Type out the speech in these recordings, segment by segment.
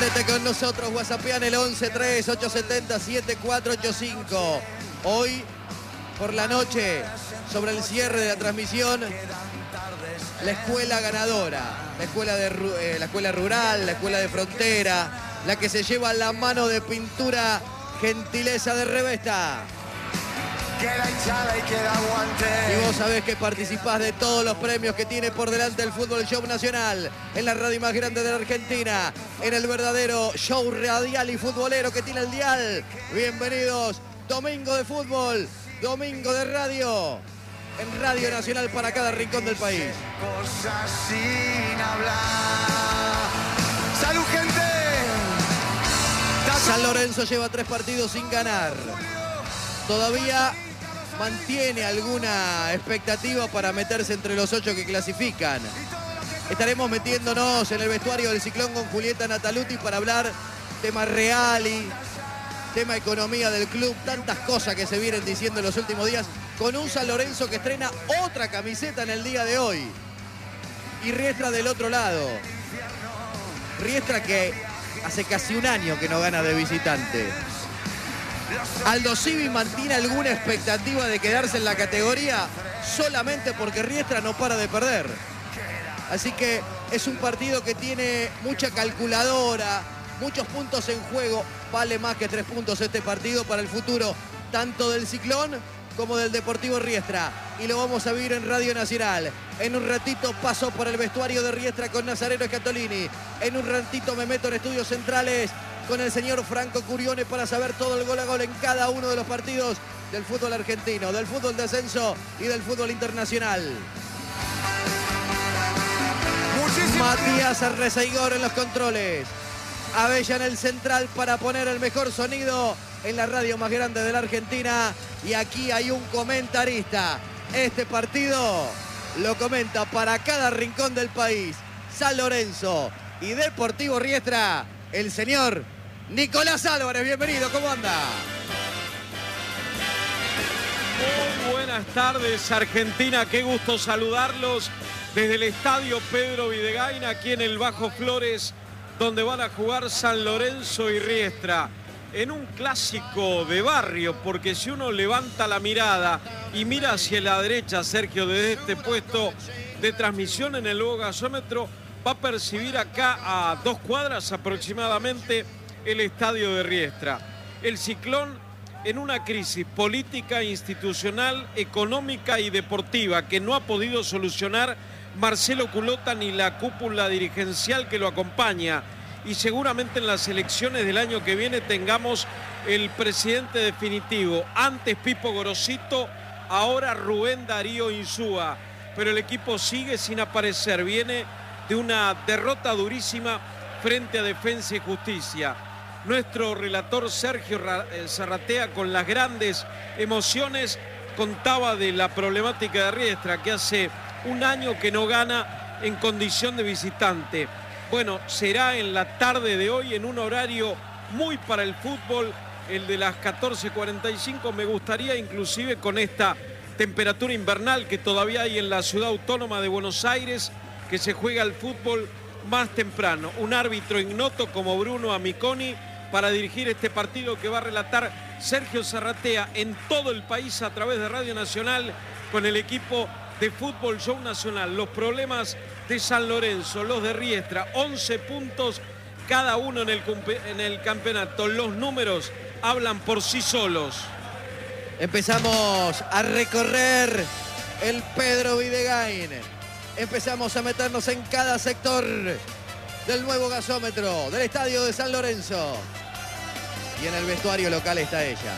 Prendete con nosotros, WhatsAppian el 11-3-870-7485. Hoy, por la noche, sobre el cierre de la transmisión, la escuela ganadora, la escuela rural, la escuela de frontera, la que se lleva la mano de pintura Gentileza de Revesta. Y vos sabés que participás de todos los premios que tiene por delante el Fútbol Show Nacional, en la radio más grande de la Argentina, en el verdadero show radial y futbolero que tiene el dial. Bienvenidos, domingo de fútbol, domingo de radio, en Radio Nacional para cada rincón del país. Cosas sin hablar. ¡Salud, gente! San Lorenzo lleva 3 partidos sin ganar. Todavía mantiene alguna expectativa para meterse entre los 8 que clasifican. Estaremos metiéndonos en el vestuario del Ciclón con Julieta Nataluti para hablar tema reali, tema economía del club, tantas cosas que se vienen diciendo en los últimos días, con un San Lorenzo que estrena otra camiseta en el día de hoy. Y Riestra del otro lado. Riestra que hace casi un año que no gana de visitante. Aldo Civi mantiene alguna expectativa de quedarse en la categoría solamente porque Riestra no para de perder. Así que es un partido que tiene mucha calculadora, muchos puntos en juego. Vale más que 3 puntos este partido para el futuro, tanto del Ciclón como del Deportivo Riestra. Y lo vamos a vivir en Radio Nacional. En un ratito paso por el vestuario de Riestra con Nazareno Scatolini. En un ratito me meto en estudios centrales con el señor Franco Curione para saber todo el gol a gol en cada uno de los partidos del fútbol argentino, del fútbol de ascenso y del fútbol internacional. Matías Arrezaigor en los controles. Abella en el central para poner el mejor sonido en la radio más grande de la Argentina. Y aquí hay un comentarista. Este partido lo comenta para cada rincón del país. San Lorenzo y Deportivo Riestra, el señor Nicolás Álvarez. Bienvenido, ¿cómo anda? Muy buenas tardes, Argentina. Qué gusto saludarlos desde el estadio Pedro Videgain, aquí en el Bajo Flores, donde van a jugar San Lorenzo y Riestra. En un clásico de barrio, porque si uno levanta la mirada y mira hacia la derecha, Sergio, desde este puesto de transmisión en el nuevo gasómetro, va a percibir acá a 2 cuadras aproximadamente el estadio de Riestra. El Ciclón en una crisis política, institucional, económica y deportiva que no ha podido solucionar Marcelo Culota ni la cúpula dirigencial que lo acompaña. Y seguramente en las elecciones del año que viene tengamos el presidente definitivo. Antes Pipo Gorosito, ahora Rubén Darío Insúa. Pero el equipo sigue sin aparecer. Viene de una derrota durísima frente a Defensa y Justicia. Nuestro relator Sergio Zarratea, con las grandes emociones, contaba de la problemática de Riestra, que hace un año que no gana en condición de visitante. Bueno, será en la tarde de hoy, en un horario muy para el fútbol, el de las 14:45. Me gustaría, inclusive con esta temperatura invernal que todavía hay en la ciudad autónoma de Buenos Aires, que se juega el fútbol más temprano. Un árbitro ignoto como Bruno Amiconi para dirigir este partido que va a relatar Sergio Zarratea en todo el país a través de Radio Nacional con el equipo de Fútbol Show Nacional. Los problemas de San Lorenzo, los de Riestra, 11 puntos cada uno en el campeonato. Los números hablan por sí solos. Empezamos a recorrer el Pedro Videgain. Empezamos a meternos en cada sector del nuevo gasómetro del estadio de San Lorenzo. Y en el vestuario local está ella.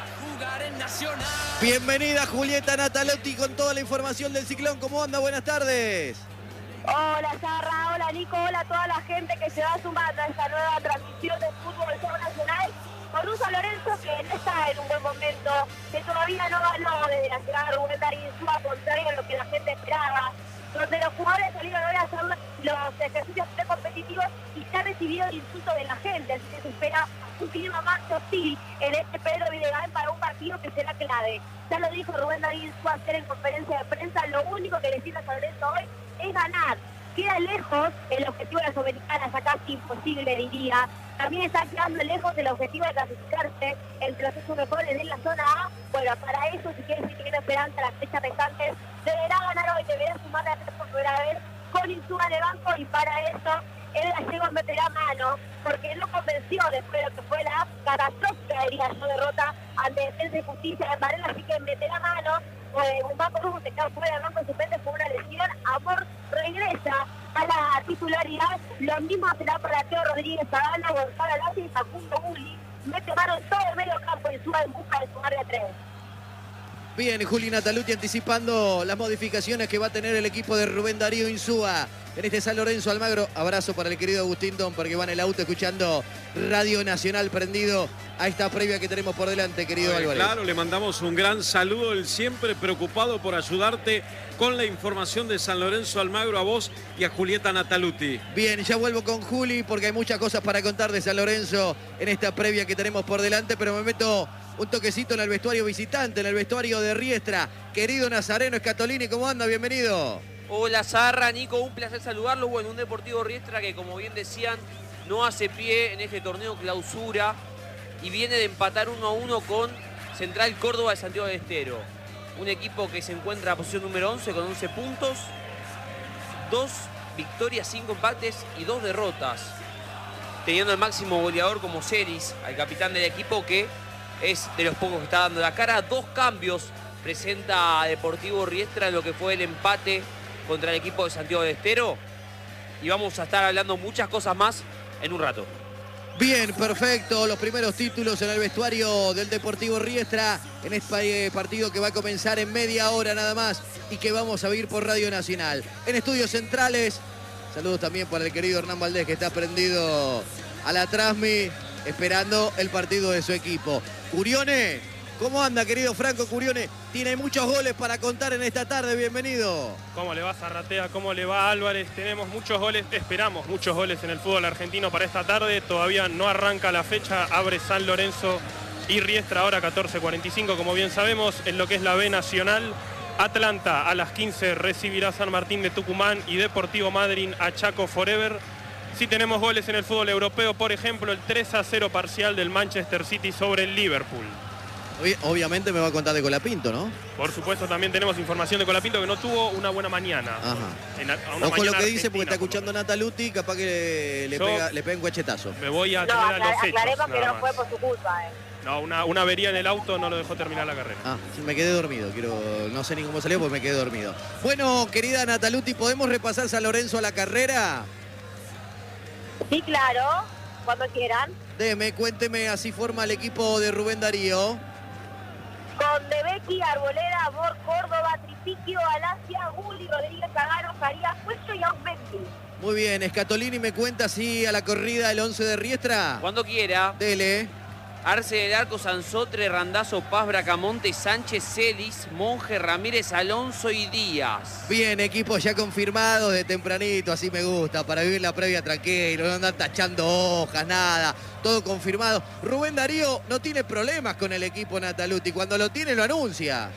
Bienvenida Julieta Natalotti con toda la información del Ciclón. ¿Cómo anda? Buenas tardes. Hola Sarra, hola Nico, hola a toda la gente que se va sumando a esta nueva transmisión de Fútbol Show Nacional con un San Lorenzo que no está en un buen momento, que todavía no ganó desde la llegada de Rubén Darío Insúa, contrario a lo que la gente esperaba, donde los jugadores salieron hoy a hacer los ejercicios precompetitivos y se ha recibido el insulto de la gente, así que se espera un clima más hostil en este Pedro Videgain para un partido que será clave. Ya lo dijo Rubén Darío Insúa ayer en conferencia de prensa, lo único que necesita San Lorenzo hoy es ganar. queda lejos el objetivo de la Sudamericana, está casi imposible, diría. También está quedando lejos el objetivo de clasificarse entre los 8 mejores de la zona A. Bueno, para eso, si tiene esperanza las fechas restantes, deberá ganar hoy, deberá sumar a 3 por primera vez con Insúa de banco, y para eso el gallego meterá mano, porque no convenció después de lo que fue la catastrófica, diría yo, derrota ante Defensa y Justicia en Varela, así que meterá mano. Un banco Rubo se queda fuera del banco suplente por una lesión. Amor regresa a la titularidad. Lo mismo será para Teo Rodríguez, Pagano, Gonzalo Lázaro y Facundo Bulli. Mete mano en todo el medio campo y suba en busca de sumar de 3. Bien, Juli Nataluti anticipando las modificaciones que va a tener el equipo de Rubén Darío Insúa en este San Lorenzo Almagro. Abrazo para el querido Agustín Don, porque va en el auto escuchando Radio Nacional prendido a esta previa que tenemos por delante, querido Álvarez. Claro, le mandamos un gran saludo, él siempre preocupado por ayudarte con la información de San Lorenzo Almagro, a vos y a Julieta Nataluti. Bien, ya vuelvo con Juli porque hay muchas cosas para contar de San Lorenzo en esta previa que tenemos por delante, pero me meto un toquecito en el vestuario visitante, en el vestuario de Riestra. Querido Nazareno Scatolini, ¿cómo anda? Bienvenido. Hola Zarra, Nico, un placer saludarlo. Bueno, un Deportivo Riestra que, como bien decían, no hace pie en este torneo clausura y viene de empatar 1-1 con Central Córdoba de Santiago del Estero. Un equipo que se encuentra en la posición número 11 con 11 puntos, 2 victorias, 5 empates y 2 derrotas. Teniendo el máximo goleador como Celis, al capitán del equipo, que es de los pocos que está dando la cara. 2 cambios presenta Deportivo Riestra en lo que fue el empate contra el equipo de Santiago del Estero. Y vamos a estar hablando muchas cosas más en un rato. Bien, perfecto. Los primeros títulos en el vestuario del Deportivo Riestra en este partido que va a comenzar en media hora nada más y que vamos a vivir por Radio Nacional. En estudios centrales, saludos también para el querido Hernán Valdés, que está prendido a la Trasmi esperando el partido de su equipo. Curione, ¿cómo anda, querido Franco Curione? Tiene muchos goles para contar en esta tarde, bienvenido. ¿Cómo le va Zarratea? ¿Cómo le va Álvarez? Tenemos muchos goles, esperamos muchos goles en el fútbol argentino para esta tarde. Todavía no arranca la fecha, abre San Lorenzo y Riestra ahora 14:45, como bien sabemos, en lo que es la B Nacional. Atlanta a las 15 recibirá San Martín de Tucumán y Deportivo Madryn a Chaco Forever. Sí tenemos goles en el fútbol europeo, por ejemplo, el 3-0 parcial del Manchester City sobre el Liverpool. Obviamente me va a contar de Colapinto, ¿no? Por supuesto, también tenemos información de Colapinto, que no tuvo una buena mañana. Ajá. Ojo lo que dice, porque está escuchando Nataluti, capaz que le pega un guachetazo. Me voy a tener a los hechos. Aclaremos que no fue por su culpa, No, una avería en el auto no lo dejó terminar la carrera. Sí, me quedé dormido. No sé ni cómo salió porque me quedé dormido. Bueno, querida Nataluti, ¿podemos repasar San Lorenzo a la carrera? Sí, claro, cuando quieran. Cuénteme, así forma el equipo de Rubén Darío. Con Debecki, Arboleda, Amor, Córdoba, Tripiquio, Alasia, Gulli, Rodríguez, Cagano, Farías, Cuello y Aumenti. Muy bien, Scatolini me cuenta así a la corrida el 11 de Riestra. Cuando quiera. Dele. Arce del Arco, Sansotre, Randazzo, Paz, Bracamonte, Sánchez, Celis, Monje, Ramírez, Alonso y Díaz. Bien, equipos ya confirmados de tempranito, así me gusta, para vivir la previa tranquilo, no andan tachando hojas, nada, todo confirmado. Rubén Darío no tiene problemas con el equipo Nataluti, cuando lo tiene lo anuncia.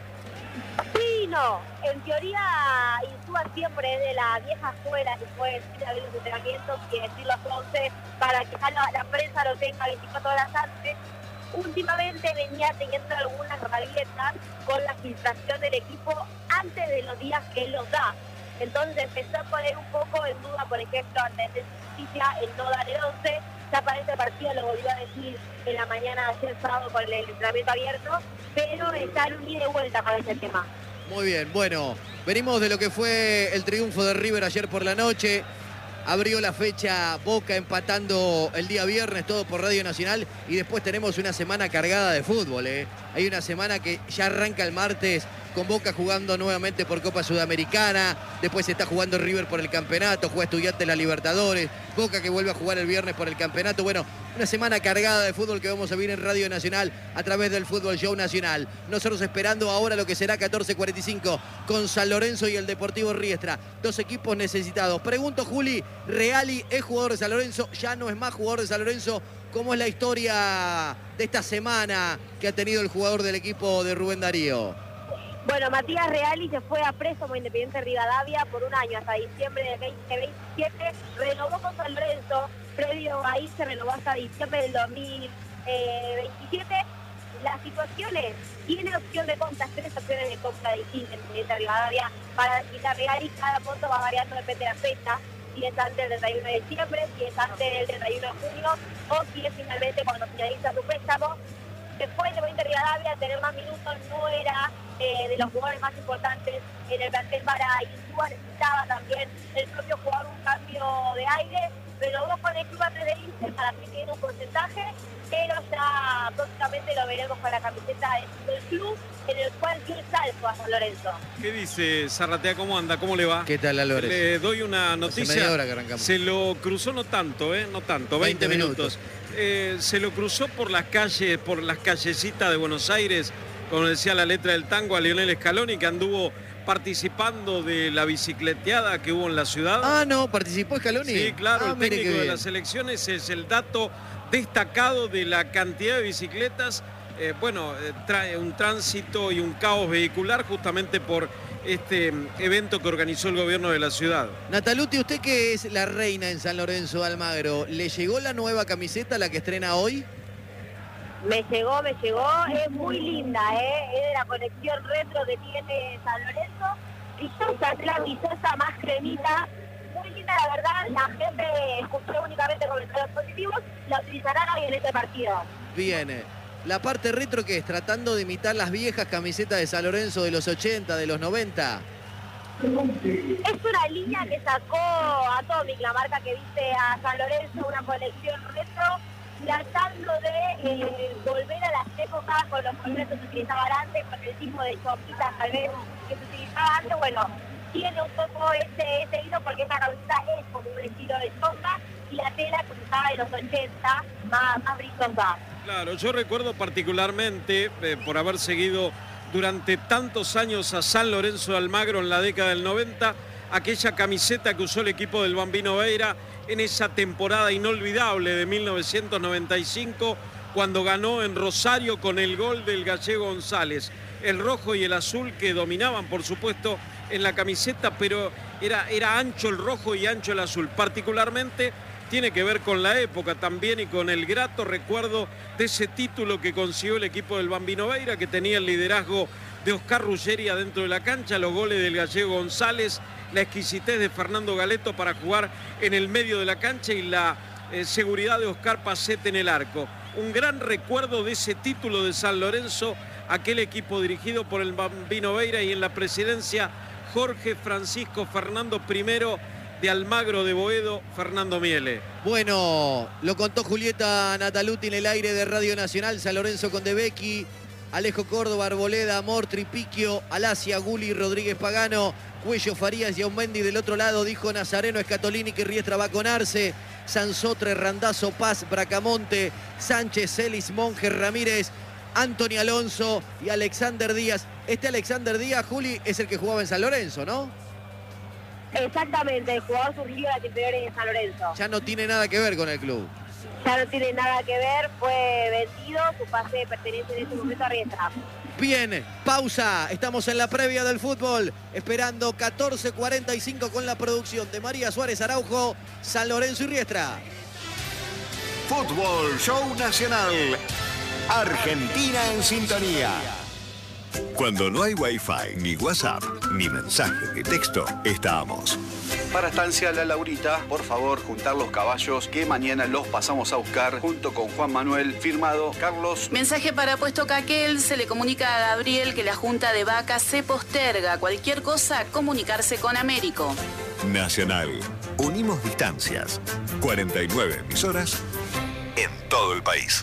Sí, no, en teoría Insúa siempre es de la vieja escuela que puede decir abrir los entrenamientos y decir los 11 para que la prensa lo tenga 24 horas antes. Últimamente venía teniendo algunas rabietas con la filtración del equipo antes de los días que él los da. Entonces empezó a poner un poco en duda, por ejemplo, antes de Justicia, el no dar el 11. Ya para este partido lo volvió a decir en la mañana de ayer sábado con el entrenamiento abierto, pero está en un ida y vuelta con ese tema. Muy bien, bueno, venimos de lo que fue el triunfo de River ayer por la noche. Abrió la fecha Boca empatando el día viernes, todo por Radio Nacional. Y después tenemos una semana cargada de fútbol, Hay una semana que ya arranca el martes con Boca jugando nuevamente por Copa Sudamericana. Después se está jugando River por el campeonato, juega Estudiantes la Libertadores. Boca que vuelve a jugar el viernes por el campeonato. Bueno, una semana cargada de fútbol que vamos a ver en Radio Nacional a través del Fútbol Show Nacional. Nosotros esperando ahora lo que será 14:45 con San Lorenzo y el Deportivo Riestra. Dos equipos necesitados. Pregunto, Juli, ¿Reali es jugador de San Lorenzo? ¿Ya no es más jugador de San Lorenzo? ¿Cómo es la historia de esta semana que ha tenido el jugador del equipo de Rubén Darío? Bueno, Matías Reali se fue a préstamo Independiente Rivadavia por un año hasta diciembre del 2027. Renovó con San Lorenzo, previo ahí se renovó hasta diciembre del 2027. Las situaciones, tiene opción de compra, 3 opciones de compra distintas en Independiente Rivadavia para quitar Reali. Cada monto va variando, depende de la fecha. Si es antes del 31 de diciembre, si es antes del 31 de junio o si es finalmente cuando finaliza su préstamo. Después de 20 Rivadavia, tener más minutos no era de los jugadores más importantes en el plantel para Insúa. Necesitaba también el propio jugador un cambio de aire, pero luego con el club antes de irse para que tiene un porcentaje, pero ya próximamente lo veremos con la camiseta del club, en el cual dio el salto a San Lorenzo. ¿Qué dice Zarratea? ¿Cómo anda? ¿Cómo le va? ¿Qué tal, Álvarez? Le doy una Hace noticia. media hora que arrancamos. Se lo cruzó no tanto, no tanto, 20 minutos. Se lo cruzó por las calles, por las callecitas de Buenos Aires, como decía la letra del tango, a Lionel Scaloni, que anduvo participando de la bicicleteada que hubo en la ciudad. Ah, no, participó Scaloni. Sí, claro, el mire técnico qué de bien. las elecciones es el dato destacado de la cantidad de bicicletas. Trae un tránsito y un caos vehicular justamente por este evento que organizó el gobierno de la ciudad. Nataluti, usted que es la reina en San Lorenzo de Almagro, ¿le llegó la nueva camiseta, la que estrena hoy? Me llegó, es muy linda, es de la colección retro que tiene San Lorenzo. Vistosa, es la vistosa más cremita, muy linda la verdad. La gente escuchó únicamente comentarios positivos, la utilizarán hoy en este partido. Viene. La parte retro, que es tratando de imitar las viejas camisetas de San Lorenzo de los 80, de los 90. Es una línea que sacó Atomic, la marca que viste a San Lorenzo, una colección retro, tratando de volver a las épocas con los colores que se utilizaban antes, con el tipo de chompitas tal vez que se utilizaba antes. Bueno, tiene un poco ese hilo porque esta camiseta es como un estilo de chompa y la tela que se usaba en los 80, más brillosa. Claro, yo recuerdo particularmente, por haber seguido durante tantos años a San Lorenzo de Almagro en la década del 90, aquella camiseta que usó el equipo del Bambino Veira en esa temporada inolvidable de 1995, cuando ganó en Rosario con el gol del gallego González. El rojo y el azul que dominaban, por supuesto, en la camiseta, pero era ancho el rojo y ancho el azul. Particularmente tiene que ver con la época también y con el grato recuerdo de ese título que consiguió el equipo del Bambino Veira, que tenía el liderazgo de Oscar Ruggeri adentro de la cancha, los goles del gallego González, la exquisitez de Fernando Galeto para jugar en el medio de la cancha y la seguridad de Oscar Pacete en el arco. Un gran recuerdo de ese título de San Lorenzo, aquel equipo dirigido por el Bambino Veira y en la presidencia Jorge Francisco Fernando I de Almagro de Boedo, Fernando Miele. Bueno, lo contó Julieta Nataluti en el aire de Radio Nacional. San Lorenzo con De Becchi, Alejo Córdoba, Arboleda, Amor, Tripiquio, Alasia, Guli, Rodríguez Pagano, Cuello, Farías y Aumendi del otro lado. Dijo Nazareno, Escatolini, que Riestra va con Arce, Sansotre, Randazzo, Paz, Bracamonte, Sánchez, Celis, Monge, Ramírez, Anthony Alonso y Alexander Díaz. Este Alexander Díaz, Juli, es el que jugaba en San Lorenzo, ¿no? Exactamente, el jugador surgió de las inferiores de San Lorenzo. Ya no tiene nada que ver con el club. Ya no tiene nada que ver, fue vendido, su pase pertenece en este momento a Riestra. Bien, pausa. Estamos en la previa del fútbol, esperando 14:45 con la producción de María Suárez Araujo, San Lorenzo y Riestra. Fútbol Show Nacional. Argentina en sintonía. Cuando no hay Wi-Fi, ni WhatsApp, ni mensaje de texto, estamos. Para Estancia La Laurita, por favor, juntar los caballos que mañana los pasamos a buscar junto con Juan Manuel, firmado Carlos. Mensaje para Puesto Caquel, se le comunica a Gabriel que la junta de vacas se posterga. Cualquier cosa, comunicarse con Américo. Nacional. Unimos distancias. 49 emisoras en todo el país.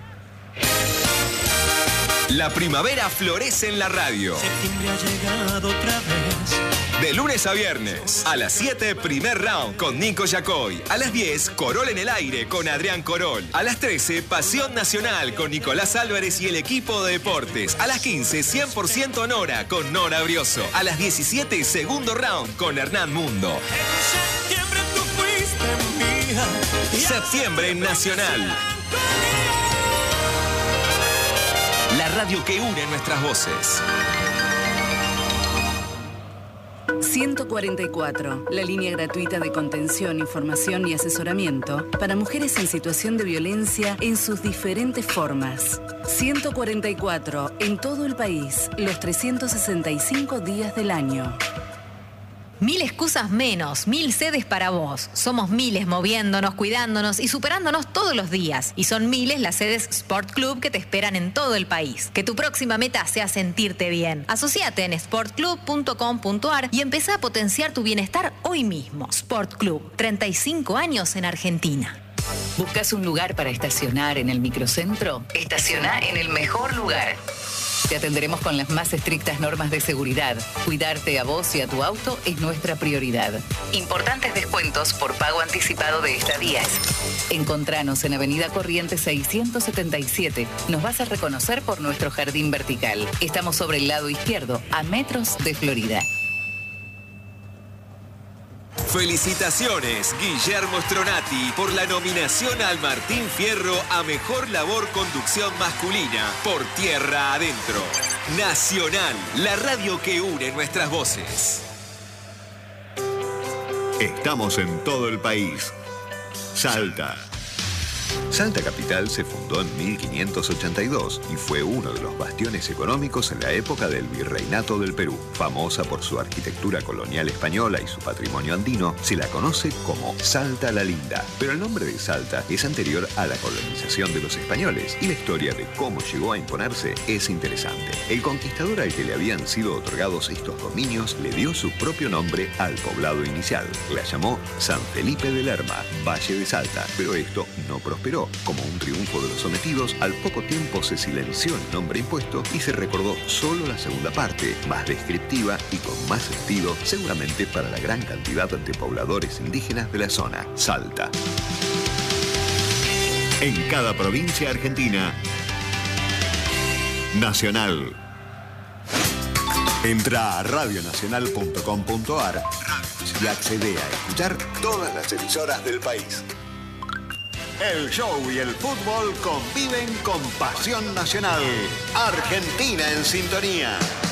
La primavera florece en la radio. Septiembre ha llegado otra vez. De lunes a viernes, a las 7, primer round con Nico Yacoy. A las 10, Corol en el aire con Adrián Corol. A las 13, Pasión Nacional con Nicolás Álvarez y el equipo de deportes. A las 15, 100% Nora con Nora Brioso. A las 17, segundo round con Hernán Mundo. En septiembre tú fuiste mía. Septiembre Nacional. La radio que une nuestras voces. 144, la línea gratuita de contención, información y asesoramiento para mujeres en situación de violencia en sus diferentes formas. 144, en todo el país, los 365 días del año. 1000 excusas menos, 1000 sedes para vos. Somos miles moviéndonos, cuidándonos y superándonos todos los días. Y son miles las sedes Sport Club que te esperan en todo el país. Que tu próxima meta sea sentirte bien. Asociate en sportclub.com.ar y empezá a potenciar tu bienestar hoy mismo. Sport Club, 35 años en Argentina. ¿Buscas un lugar para estacionar en el microcentro? Estaciona en el mejor lugar. Te atenderemos con las más estrictas normas de seguridad. Cuidarte a vos y a tu auto es nuestra prioridad. Importantes descuentos por pago anticipado de estadías. Encontranos en Avenida Corrientes 677. Nos vas a reconocer por nuestro jardín vertical. Estamos sobre el lado izquierdo, a metros de Florida. Felicitaciones, Guillermo Stronati, por la nominación al Martín Fierro a Mejor Labor Conducción Masculina por Tierra Adentro. Nacional, la radio que une nuestras voces. Estamos en todo el país. Salta. Salta Capital se fundó en 1582 y fue uno de los bastiones económicos en la época del Virreinato del Perú. Famosa por su arquitectura colonial española y su patrimonio andino, se la conoce como Salta la Linda. Pero el nombre de Salta es anterior a la colonización de los españoles y la historia de cómo llegó a imponerse es interesante. El conquistador al que le habían sido otorgados estos dominios le dio su propio nombre al poblado inicial. La llamó San Felipe de Lerma, Valle de Salta, pero esto no prosperó. Como un triunfo de los sometidos, al poco tiempo se silenció el nombre impuesto y se recordó solo la segunda parte, más descriptiva y con más sentido, seguramente para la gran cantidad de pobladores indígenas de la zona, Salta. En cada provincia argentina, Nacional. Entra a radionacional.com.ar y accede a escuchar todas las emisoras del país. El show y el fútbol conviven con pasión nacional. Argentina en sintonía.